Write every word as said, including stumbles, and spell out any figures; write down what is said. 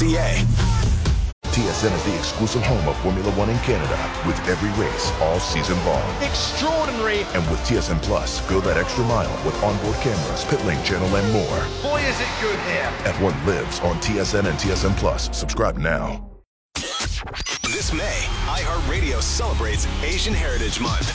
C A. T S N is the exclusive home of Formula One in Canada, with every race all season long. Extraordinary. And with T S N Plus, go that extra mile with onboard cameras, pit lane channel, and more. Boy, is it good here. F one lives on T S N and T S N Plus. Subscribe now. This May, iHeartRadio celebrates Asian Heritage Month.